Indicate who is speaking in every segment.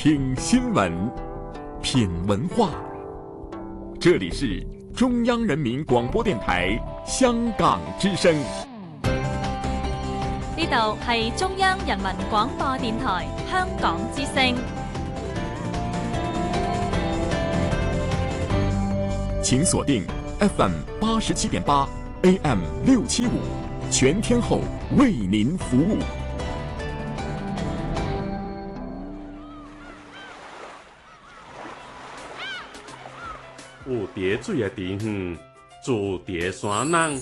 Speaker 1: 听新闻，品文化。这里是中央人民广播電台香港之聲。
Speaker 2: 呢度係中央人民廣播電台香港之聲。
Speaker 1: 請鎖定 FM 87.8 AM 675，全天候為您服務。
Speaker 3: 有蝶水的地方，住蝶山人。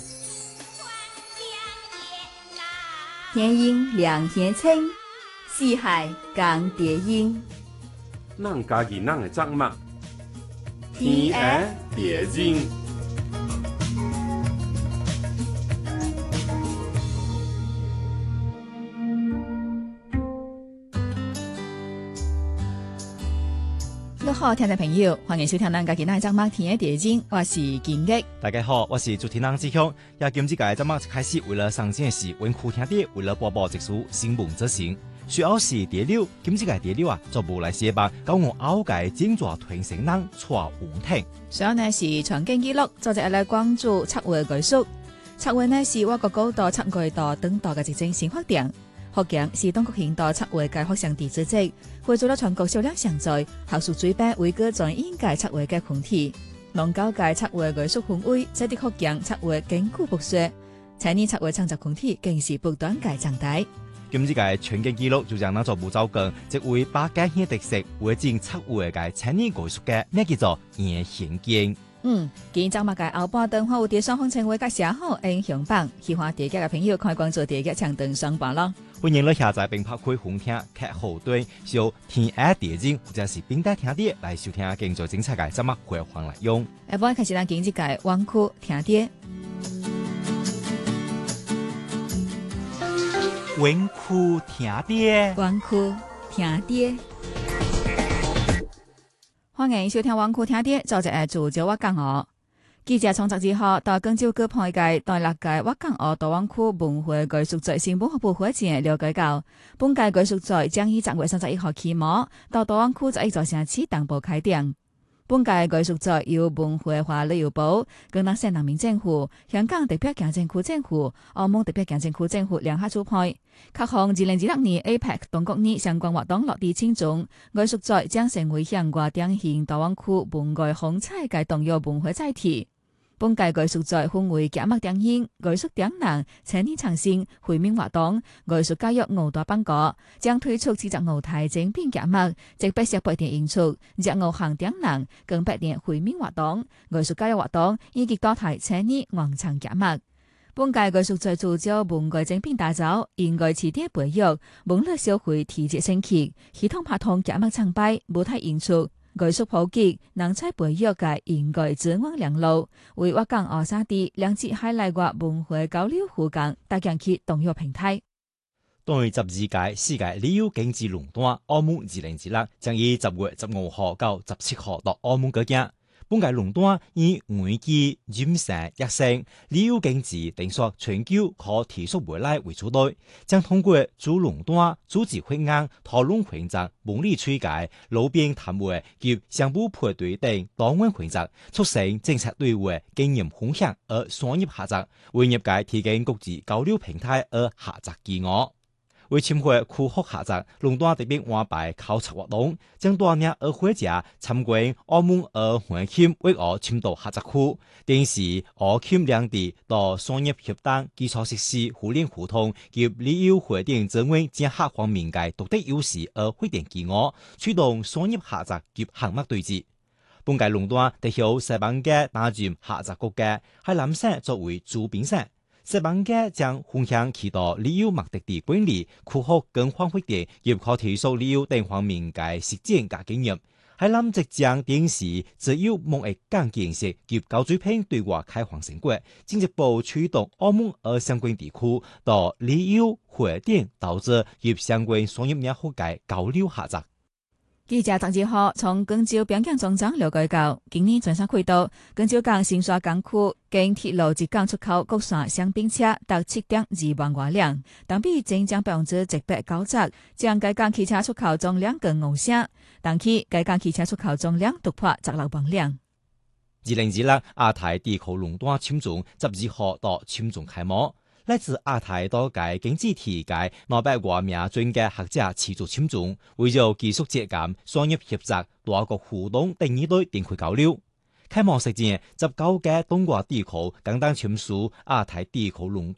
Speaker 4: 天阴亮天清，四海共蝶音。
Speaker 3: 咱家己咱的作物，天涯蝶音。
Speaker 4: 各位好，聽眾朋友，歡迎收聽咱家今日節目《天涯蝶音》，我是金玉。
Speaker 5: 大家好，我是主持人志強。也今次嘅節目開始為了上線嘅是溫酷聽啲，為了播報直屬新聞執行。主要是第六，今次嘅第六啊，就無來寫吧，教我拗嘅精抓團成人錯誤聽。
Speaker 4: 上呢是場景記錄，作者嚟關注測繪技術。測繪呢是我國高度測繪度等度嘅一種新發展。學強是當國現代測繪嘅學生地組織，匯聚了全國數量上載、學術水平為各種應屆測繪嘅群體。農教界測繪藝術氛圍，使得學強測繪堅固不衰。青年測繪創作群體更是不斷嘅長大。
Speaker 5: 今次嘅全景記錄就讓咱做步走更，即為把家鄉特色為進測繪嘅青年藝術嘅咩叫做眼顯見。
Speaker 4: 今朝物嘅後半段有啲雙方稱為嘅寫好英雄榜，喜歡第一嘅朋友可以關注第一長段上榜咯。
Speaker 5: 歡迎你下載並拍開紅聽劇後端，由天涯蝶音或者是冰帶聽啲來收聽更多精彩嘅節目回放來用。
Speaker 4: 下半開始咱今日嘅溫酷聽啲。
Speaker 5: 溫酷聽啲，
Speaker 4: 溫酷聽啲。歡迎收聽溫酷聽啲，作者係主角我講我。記者創作之後，到廣州各派界、到六屆我講我到溫酷文化藝術節新文化部會前了解到，本屆藝術節將於10月31號開幕，到溫酷在一座城市同步開店。本屆藝術節由文化和旅遊部、廣東省人民政府、香港特別行政區政府、澳門特別行政區政府聯合主辦，各項2026年 APEC 東國年相關活動落地慶祝。藝術節將成為向外展現大灣區文藝風采嘅重要文化載體。本屆藝術節分為節目電影、藝術展覽、青年創新、會面活動、藝術教育5大板塊，將推出4隻舞台精品節目，即包括8點演出、15項展覽、更8點會面活動、藝術教育活動以及多台青年廣場節目。本屆藝術節聚焦文藝精品打造、現代詞典培育、網絡消費提質升級、系統拍通節目參拜、舞台演出、藝術普及、人才培育嘅現代資源兩路，為我港澳三地兩節海內外文化交流互動搭建起重要平台。
Speaker 5: 當於12屆世界旅遊經濟論壇澳門2026將於10月15號到17號到澳門舉行。本屆論壇以會記、飲食、養生、旅遊經濟等說全球可持續未來為主題，將通過主論壇、組織會議、討論會議、模擬推介、路邊談話及相互配對等多元會議，促成政策對話、經驗分享而商業合作，為業界提供國際交流平台而合作機會。為深化區學合作，論壇特別安排考察活動，將多名學會者參觀澳門和橫琴粵澳深度合作區，展示澳黔兩地到商業協同、基礎設施互聯互通及旅遊發展資源結合方面嘅獨特優勢而發展機會，驅動商業合作及項目對接。本屆論壇得由西班牙擔任合作國家，海南省作為主辦省。西班牙將分享其他旅遊目的地管理、區學更換發展及可持續旅遊等方面嘅實踐和經驗。海南即將展示自由貿易港建設及高水平對外開放成果，進一步驅動澳門和相關地區到旅遊、發展、投資及相關商業領域嘅交流合作。
Speaker 4: 記者12號從廣州邊境總站了解到，今年全省軌道廣州港新沙港區經鐵路至港出口各線雙並車達7.2萬多輛，同比增長190%，將該港汽車出口總量更5成，當期該港汽車出口總量突破16萬輛。
Speaker 5: 2026亞太地區壟斷簽證12號到簽證開幕。來自亞太多個經濟體嘅200多名專家學者持續簽證，為咗技術接鑒、商業合作、多國互動第二類展開交流。開幕式前，19個東亞地區更當簽署亞太地區壟斷